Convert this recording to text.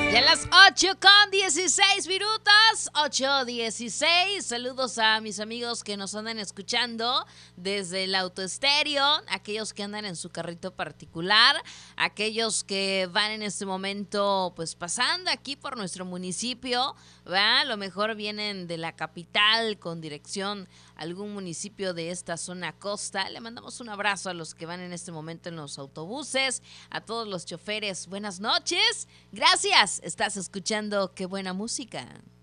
Ya las 8:16 minutos, 8:16. Saludos a mis amigos que nos andan escuchando desde el autoestéreo, aquellos que andan en su carrito particular, aquellos que van en este momento pues pasando aquí por nuestro municipio, ¿verdad? A lo mejor vienen de la capital con dirección a algún municipio de esta zona costa. Le mandamos un abrazo a los que van en este momento en los autobuses, a todos los choferes. Buenas noches. Gracias. Estás escuchando Qué Buena Música.